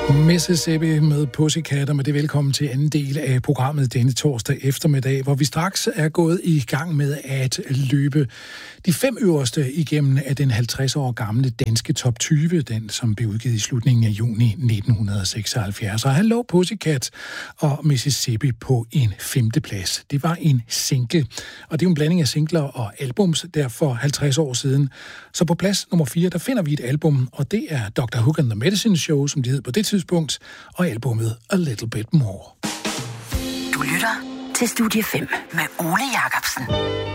Mississippi med Pussycat, og med det velkommen til anden del af programmet denne torsdag eftermiddag, hvor vi straks er gået i gang med at løbe de 5 øverste igennem af den 50 år gamle danske top 20, den som blev udgivet i slutningen af juni 1976. Og han lå Pussycat og Mississippi på en 5. plads. Det var en single, og det er jo en blanding af singler og albums der for 50 år siden. Så på plads nummer 4, der finder vi et album, og det er Dr. Hook and the Medicine Show, som det hed på det tidspunkt, og albumet A Little Bit More. Du lytter til Studie 5 med Ole Jacobsen.